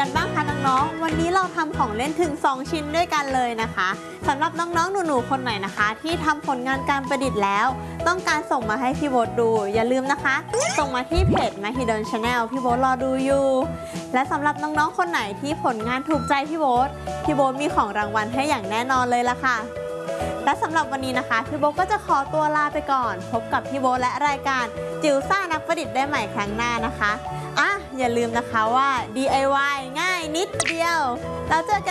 กันบ้างคะน้องๆวันนี้เราทำของเล่นถึง2ชิ้นด้วยกันเลยนะคะสำหรับน้องๆหนูๆคนไหนนะคะที่ทำผลงานการประดิษฐ์แล้วต้องการส่งมาให้พี่โบ๊ทดูอย่าลืมนะคะส่งมาที่เพจ Mahidol Channel พี่โบ๊ทรอดูอยู่และสำหรับน้องๆคนไหนที่ผลงานถูกใจพี่โบ๊ทมีของรางวัลให้อย่างแน่นอนเลยล่ะค่ะและสำหรับวันนี้นะคะพี่โบ๊ทก็จะขอตัวลาไปก่อนพบกับพี่โบ๊ทและรายการจิ๋วซ่านักประดิษฐ์ได้ใหม่ครั้งหน้านะคะอย่าลืมนะคะว่า DIY ง่ายนิดเดียวแล้วเจอกัน